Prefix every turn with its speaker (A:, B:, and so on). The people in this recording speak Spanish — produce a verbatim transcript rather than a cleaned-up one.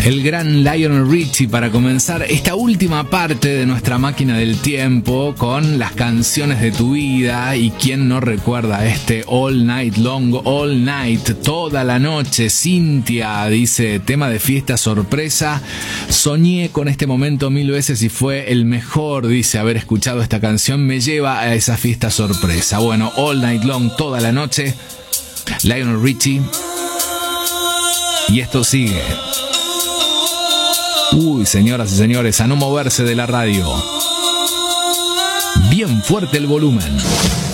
A: El gran Lionel Richie para comenzar esta última parte de nuestra máquina del tiempo con las canciones de tu vida. Y quién no recuerda este All Night Long, All Night, toda la noche. Cintia dice, tema de fiesta sorpresa. Soñé con este momento mil veces y fue el mejor, dice, haber escuchado esta canción. Me lleva a esa fiesta sorpresa. Bueno, All Night Long, toda la noche. Lionel Richie. Y esto sigue. Uy, señoras y señores, a no moverse de la radio. Bien fuerte el volumen.